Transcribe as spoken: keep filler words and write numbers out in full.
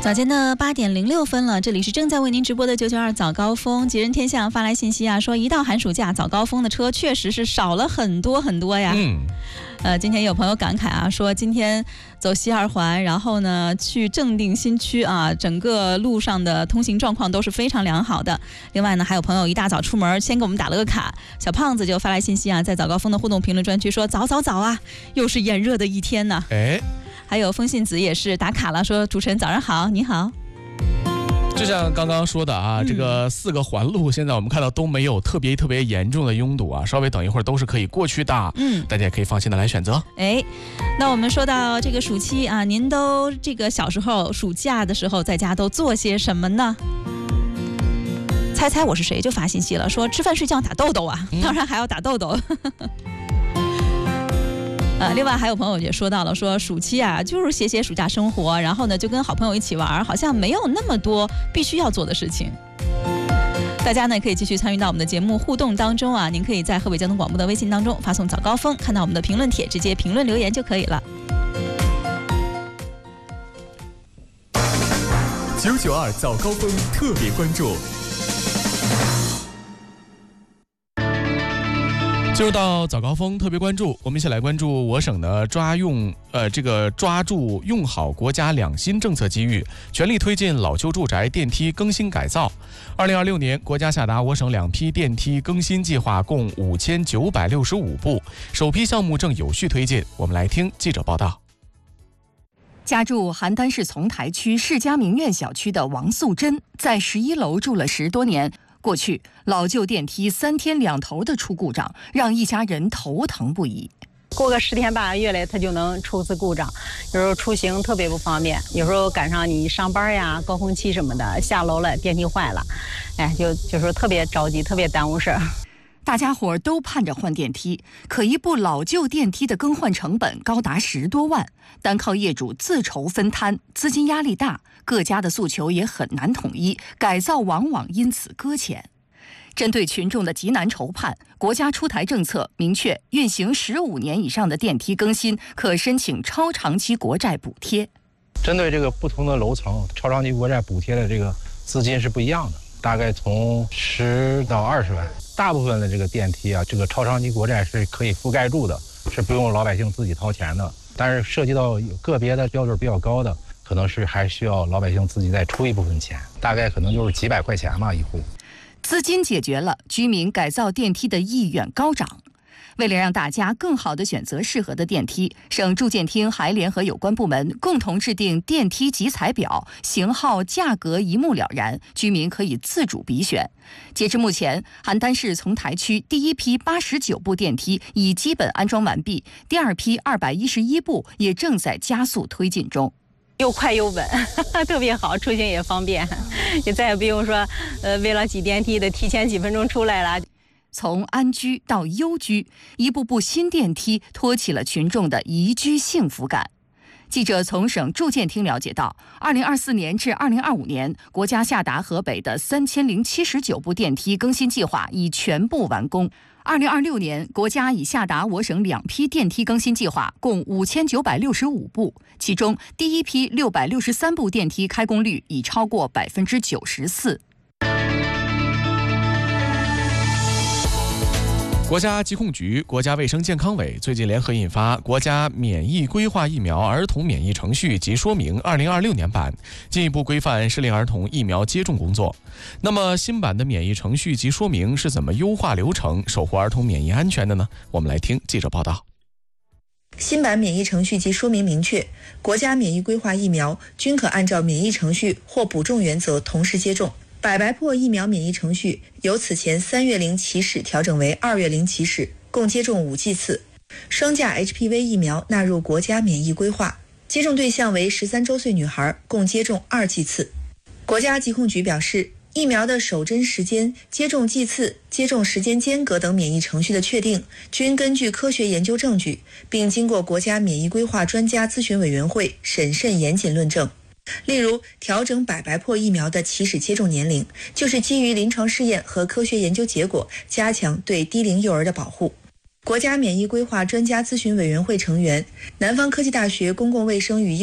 早间的八点零六分了，这里是正在为您直播的九九二早高峰。吉人天象发来信息啊，说一到寒暑假，早高峰的车确实是少了很多很多呀。嗯，呃，今天有朋友感慨啊，说今天走西二环，然后呢去正定新区啊，整个路上的通行状况都是非常良好的。另外呢，还有朋友一大早出门，先给我们打了个卡。小胖子就发来信息啊，在早高峰的互动评论专区说：早早早啊，又是炎热的一天呢。哎。还有风信子也是打卡了，说主持人早上好，你好。 就像刚刚说的啊，嗯、这个四个环路现在我们看到都没有特别特别严重的拥堵啊，稍微等一会儿都是可以过去的。嗯，大家也可以放心的来选择。 哎，那我们说到这个暑期啊，您都这个小时候暑假的时候在家都做些什么呢？猜猜我是谁就发信息了，说吃饭睡觉打豆豆啊，嗯、当然还要打豆豆。呃，另外还有朋友也说到了，说暑期啊就是写写暑假生活，然后呢就跟好朋友一起玩，好像没有那么多必须要做的事情。大家呢可以继续参与到我们的节目互动当中啊，您可以在河北交通广播的微信当中发送早高峰，看到我们的评论帖，直接评论留言就可以了。 九九二早高峰特别关注。 进入到早高峰特别关注，我们一起来关注我省的抓用呃这个抓住用好国家两新政策机遇，全力推进老旧住宅电梯更新改造。二零二六年，国家下达我省两批电梯更新计划，共五千九百六十五部，首批项目正有序推进。我们来听记者报道。 家住邯郸市丛台区世家名苑小区的王素珍，在十一楼住了十多年。过去老旧电梯三天两头的出故障，让一家人头疼不已。 过个十天半个月来，它就能出次故障，有时候出行特别不方便，有时候赶上你上班呀、高峰期什么的，下楼了电梯坏了，哎，就就说特别着急，特别耽误事儿。 大家伙都盼着换电梯，可一部老旧电梯的更换成本高达十多万，单靠业主自筹分摊，资金压力大，各家的诉求也很难统一，改造往往因此搁浅。针对群众的急难筹盼，国家出台政策，明确运行十五年以上的电梯更新可申请超长期国债补贴。 针对这个不同的楼层，超长期国债补贴的这个资金是不一样的，大概从十到二十万。大部分的这个电梯啊，这个超长期国债是可以覆盖住的，是不用老百姓自己掏钱的。但是涉及到个别的标准比较高的，可能是还需要老百姓自己再出一部分钱，大概可能就是几百块钱吧一户。 资金解决了，居民改造电梯的意愿高涨。为了让大家更好地选择适合的电梯，省住建厅还联合有关部门共同制定电梯集采表，型号、价格一目了然，居民可以自主比选。截至目前，邯郸市丛台区第一批八十九部电梯已基本安装完毕，第二批二百一十一部也正在加速推进中。 又快又稳，特别好，出行也方便，也再也不用说，呃，为了挤电梯的提前几分钟出来了。 从安居到优居，一步步新电梯托起了群众的宜居幸福感。记者从省住建厅了解到，二零二四年至二零二五年，国家下达河北的三千零七十九部电梯更新计划已全部完工。二零二六年，国家已下达我省两批电梯更新计划，共五千九百六十五部，其中第一批六百六十三部电梯开工率已超过百分之九十四。 国家疾控局、国家卫生健康委最近联合印发《国家免疫规划疫苗儿童免疫程序及说明（二零二六年版）》，进一步规范适龄儿童疫苗接种工作。那么，新版的免疫程序及说明是怎么优化流程、守护儿童免疫安全的呢？我们来听记者报道。 新版免疫程序及说明明确，国家免疫规划疫苗均可按照免疫程序或补种原则同时接种。百白破疫苗免疫程序由此前三月零起始调整为二月零起始，共接种五剂次。双价 H P V 疫苗纳入国家免疫规划，接种对象为十三周岁女孩，共接种二剂次。国家疾控局表示，疫苗的首针时间、接种剂次、接种时间间隔等免疫程序的确定，均根据科学研究证据，并经过国家免疫规划专家咨询委员会审慎严谨论证。例如，调整百白破疫苗的起始接种年龄，就是基于临床试验和科学研究结果，加强对低龄幼儿的保护。国家免疫规划专家咨询委员会成员、南方科技大学公共卫生与